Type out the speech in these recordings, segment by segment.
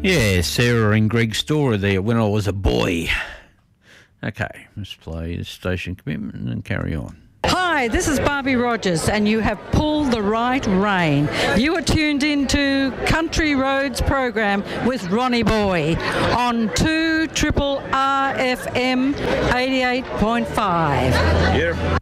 Yeah, Sarah and Greg Storer there, When I Was a Boy. Okay, let's play the station commitment and carry on. Hi, this is Barbie Rogers, and you have pulled the right rein. You are tuned into Country Roads program with Ronnie Boy on 2 Triple RFM 88.5. Yeah.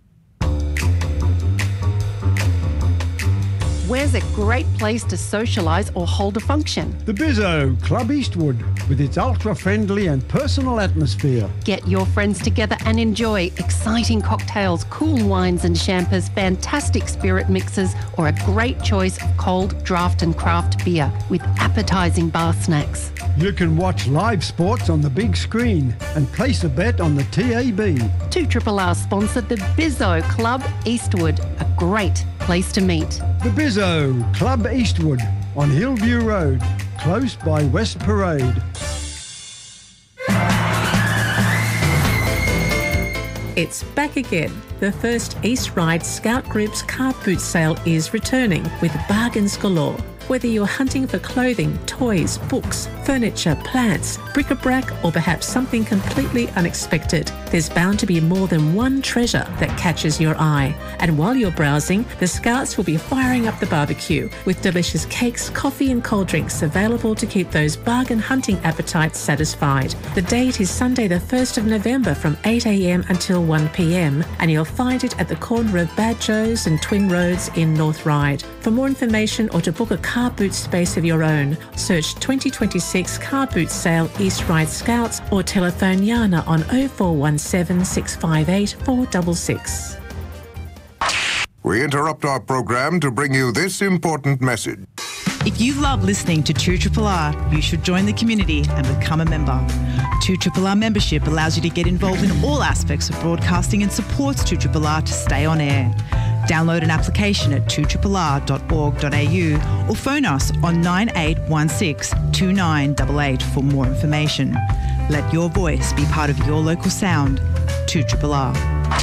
Where's a great place to socialise or hold a function? The Bizzo, Club Eastwood, with its ultra-friendly and personal atmosphere. Get your friends together and enjoy exciting cocktails, cool wines and champers, fantastic spirit mixes, or a great choice of cold draft and craft beer with appetising bar snacks. You can watch live sports on the big screen and place a bet on the TAB. 2RRR sponsored the Bizzo Club Eastwood, a great place to meet. The Bizzo, Club Eastwood, on Hillview Road, close by West Parade. It's back again. The first East Ryde Scout Group's car boot sale is returning with bargains galore. Whether you're hunting for clothing, toys, books, furniture, plants, bric-a-brac, or perhaps something completely unexpected, there's bound to be more than one treasure that catches your eye. And while you're browsing, the Scouts will be firing up the barbecue with delicious cakes, coffee and cold drinks available to keep those bargain hunting appetites satisfied. The date is Sunday the 1st of November from 8 a.m. until 1 p.m. and you'll find it at the corner of Bad Joe's and Twin Roads in North Ryde. For more information or to book a car boot space of your own, search 2026 Car Boot Sale East Ryde Scouts or telephone Yana on 0417 658 466. We interrupt our program to bring you this important message. If you love listening to 2RRR, you should join the community and become a member. 2RRR membership allows you to get involved in all aspects of broadcasting and supports 2RRR to stay on air. Download an application at 2RRR.org.au or phone us on 9816 2988 for more information. Let your voice be part of your local sound. 2RRR.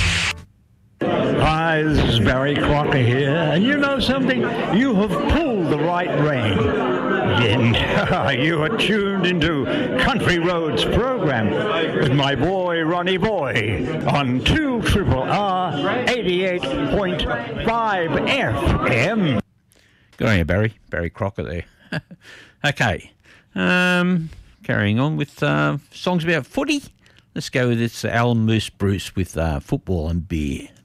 Hi, this is Barry Crocker here, and you know something? You have pulled the right rein. You are tuned into Country Roads program with my boy Ronnie Boy on 2RRR 88.5 FM. Good on you, Barry. Barry Crocker there. Okay. Carrying on with songs about footy. Let's go with this Alan Moose Bruce with football and beer.